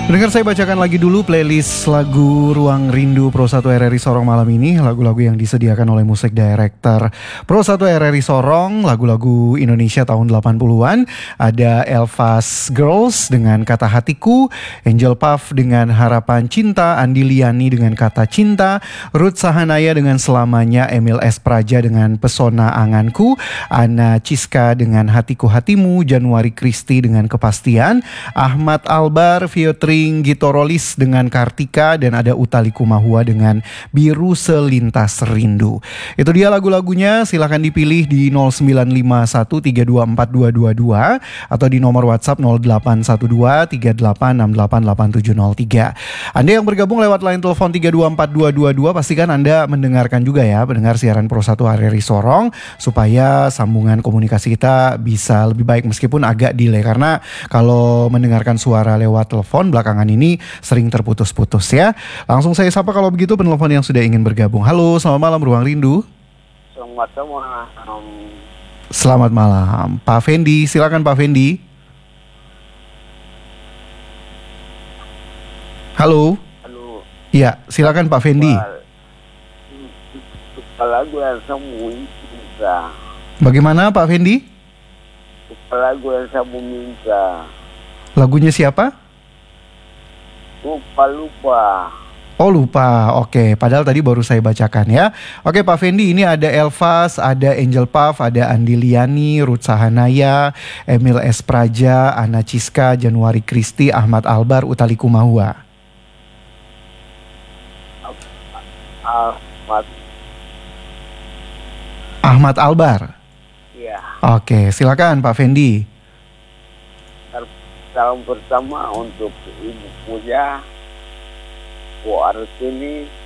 Dengar saya bacakan lagi dulu playlist lagu Ruang Rindu Pro 1 RRI Sorong malam ini. Lagu-lagu yang disediakan oleh Music Director Pro 1 RRI Sorong. Lagu-lagu Indonesia tahun 80-an. Ada Elvas Girls dengan Kata Hatiku, Angel Puff dengan Harapan Cinta, Andi Liani dengan Kata Cinta, Ruth Sahanaya dengan Selamanya, Emil S. Praja dengan Pesona Anganku, Ana Ciska dengan Hatiku Hatimu, Januari Kristi dengan Kepastian, Ahmad Albar, Fiotri Gitorolis dengan Kartika, dan ada Utali Kumahua dengan Biru Selintas Rindu. Itu dia lagu-lagunya, silahkan dipilih di 0951324222 atau di nomor WhatsApp 081238688703. Anda yang bergabung lewat line telepon 324222, pastikan Anda mendengarkan juga ya, mendengar siaran Pro 1 RRI Sorong supaya sambungan komunikasi kita bisa lebih baik meskipun agak delay, karena kalau mendengarkan suara lewat telepon belakangan ini sering terputus-putus ya. Langsung saya sapa kalau begitu penelpon yang sudah ingin bergabung. Halo, selamat malam Ruang Rindu. Selamat malam. Selamat malam, Pak Fendi. Silakan Pak Fendi. Halo. Halo. Iya, silakan Pak Fendi. Lagu yang saya minta. Bagaimana Pak Fendi? Lagu yang saya minta. Lagunya siapa? Lupa. Oh lupa, oke. Padahal tadi baru saya bacakan ya. Oke Pak Fendi, ini ada Elvas, ada Angel Puff, ada Andi Liani, Ruth Sahanaya, Emil S. Praja, Ana Ciska, Januari Kristi, Ahmad Albar, Utali Kumahua. Ahmad Albar. Iya. Oke, silakan Pak Fendi. Salam pertama untuk Ibu Puja, Bu Artini,